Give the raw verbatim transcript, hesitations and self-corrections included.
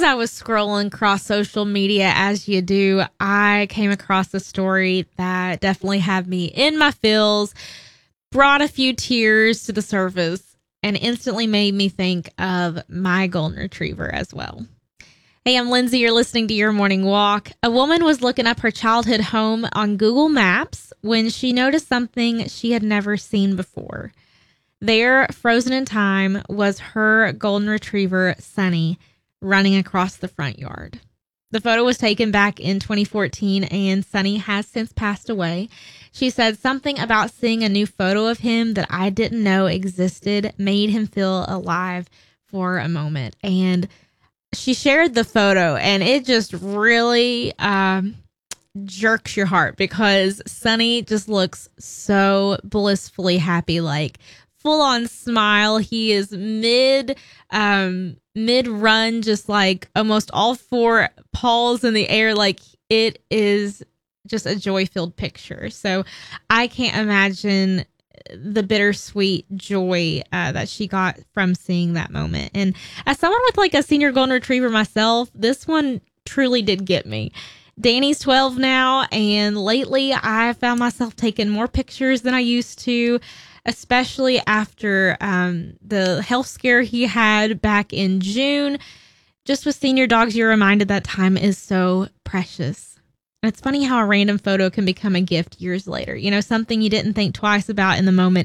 I was scrolling across social media, as you do, I came across a story that definitely had me in my feels, brought a few tears to the surface, and instantly made me think of my golden retriever as well. Hey, I'm Lindsay. You're listening to Your Morning Walk. A woman was looking up her childhood home on Google Maps when she noticed something she had never seen before. There, frozen in time, was her golden retriever, Sunny, running across the front yard. The photo was taken back in twenty fourteen, and Sunny has since passed away. She said something about seeing a new photo of him that I didn't know existed made him feel alive for a moment. And she shared the photo, and it just really um, jerks your heart because Sunny just looks so blissfully happy, like full on smile. He is mid um, mid run, just like almost all four paws in the air. Like it is just a joy filled picture. So I can't imagine the bittersweet joy uh, that she got from seeing that moment. And as someone with like a senior golden retriever myself, this one truly did get me. Danny's twelve now, and lately I found myself taking more pictures than I used to, especially after um, the health scare he had back in June. Just with senior dogs, you're reminded that time is so precious. And it's funny how a random photo can become a gift years later. You know, something you didn't think twice about in the moment